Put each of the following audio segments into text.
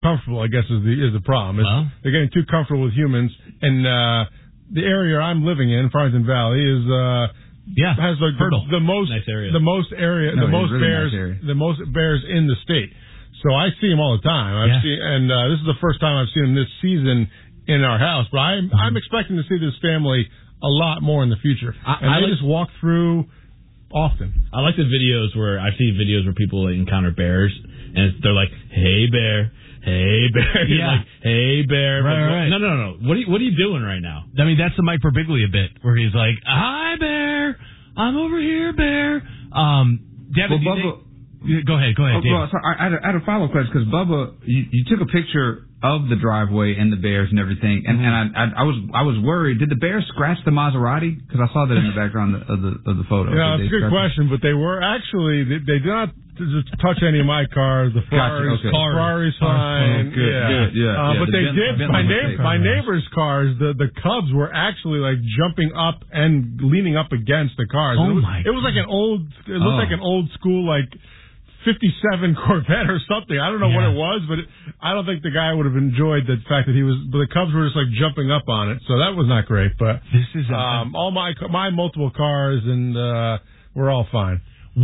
comfortable, I guess, is the problem. They're getting too comfortable with humans, and the area I'm living in, Farmington Valley, is has the most nice area. the most area, the most really bears, nice the most bears in the state. So I see them all the time. This is the first time I've seen them this season in our house. But I'm expecting to see this family a lot more in the future. They just walk through often. I like the videos where I see videos where people encounter bears and they're like, "Hey bear, hey bear," like, "Hey bear." Right. No. What are you doing right now? I mean, that's the Mike Birbiglia bit where he's like, "Hi bear, I'm over here, bear." Devin, go ahead, David. Sorry, I had a follow-up question because Bubba, you took a picture of the driveway and the bears and everything, and I was worried. Did the bears scratch the Maserati? Because I saw that in the background of the photo. Yeah, that's a good question, but they were actually they did not touch any of my cars. The Ferrari's fine. Good. But they did. My neighbor's cars, the Cubs were actually like jumping up and leaning up against the cars. It was like an old. It looked like an old school 57 Corvette or something. I don't know what it was, but I don't think the guy would have enjoyed the fact that the Cubs were just jumping up on it. So that was not great. But this is all my multiple cars, and we're all fine.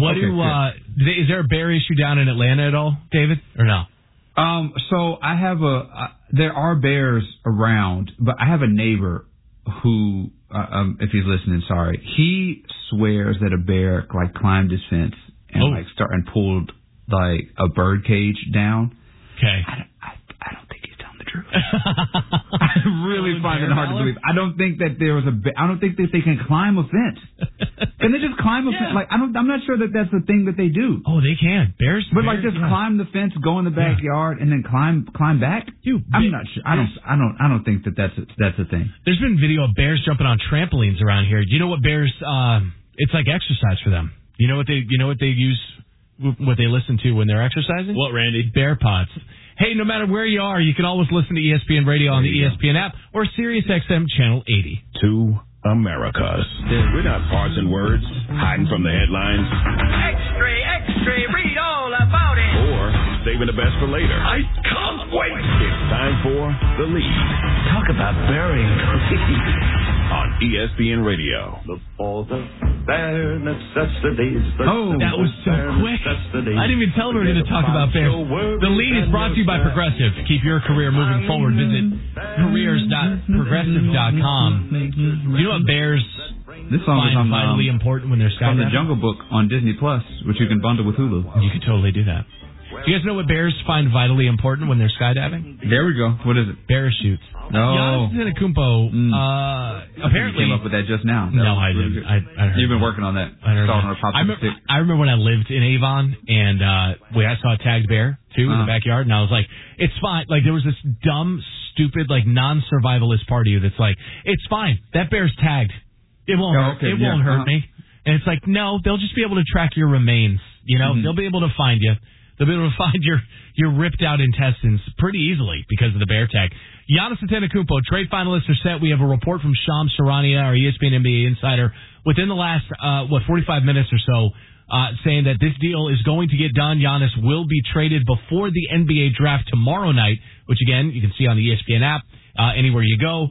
Is there a bear issue down in Atlanta at all, David, or no? So I have there are bears around, but I have a neighbor who, if he's listening, sorry, he swears that a bear climbed his fence and pulled a bird cage down. Okay. I don't think he's telling the truth. I really find it hard to believe. I don't think that I don't think that they can climb a fence. Can they just climb a fence? I'm not sure that that's the thing that they do. Oh, they can. Bears. But just climb the fence, go in the backyard, and then climb back. Dude, I'm not sure. I don't think that's a thing. There's been video of bears jumping on trampolines around here. Do you know what bears? It's like exercise for them. You know what they use, what they listen to when they're exercising? What, Randy? Bear pods. Hey, no matter where you are, you can always listen to ESPN Radio on the ESPN app or SiriusXM Channel 80. Two Americas. We're not parsing words, hiding from the headlines. Extra, read all about it. Or saving the best for later. I can't wait. It's time for The Lead. Talk about burying the lead. On ESPN Radio. Look for the bare necessities. That was so quick. I didn't even tell her we were going to talk about bears. The Lead is brought to you by Progressive. Keep your career moving forward. Visit careers.progressive.com. You know what bears this song is vitally important when they're skydiving? From the Jungle Book on Disney Plus, which you can bundle with Hulu. You could totally do that. Do you guys know what bears find vitally important when they're skydiving? There we go. What is it? Parachutes. No. Giannis Antetokounmpo, apparently... You came up with that just now. No, I didn't. I heard You've been working on that. I remember when I lived in Avon, and I saw a tagged bear, too, in the backyard, and I was like, it's fine. There was this dumb, stupid, non-survivalist part of you that's like, it's fine. That bear's tagged. It won't hurt. It won't hurt me. And it's like, no, they'll just be able to track your remains. They'll be able to find you. They'll be able to find your ripped out intestines pretty easily because of the bear tag. Giannis Antetokounmpo, trade finalists are set. We have a report from Shams Charania, our ESPN NBA insider, within the last 45 minutes or so, saying that this deal is going to get done. Giannis will be traded before the NBA draft tomorrow night, which again you can see on the ESPN app anywhere you go.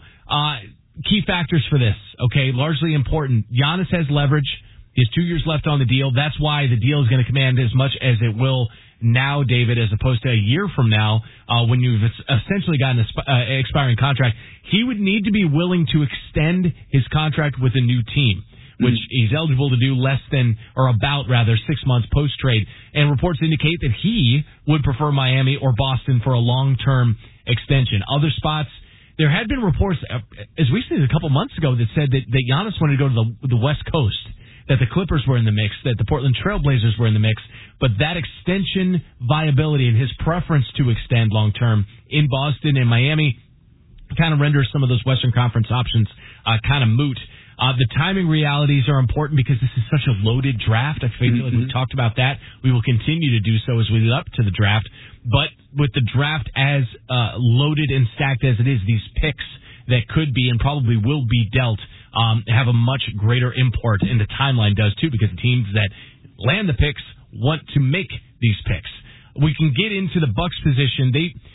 Key factors for this, okay, largely important. Giannis has leverage. He has 2 years left on the deal. That's why the deal is going to command as much as it will now, David, as opposed to a year from now when you've essentially got an expiring contract. He would need to be willing to extend his contract with a new team, which he's eligible to do about 6 months post-trade. And reports indicate that he would prefer Miami or Boston for a long-term extension. Other spots, there had been reports as recently as a couple months ago that said that Giannis wanted to go to the West Coast, that the Clippers were in the mix, that the Portland Trail Blazers were in the mix, but that extension viability and his preference to extend long-term in Boston and Miami kind of renders some of those Western Conference options kind of moot. The timing realities are important because this is such a loaded draft. I feel like we've talked about that. We will continue to do so as we lead up to the draft. But with the draft as loaded and stacked as it is, these picks that could be and probably will be dealt have a much greater import, and the timeline does too, because the teams that land the picks want to make these picks. We can get into the Bucks position.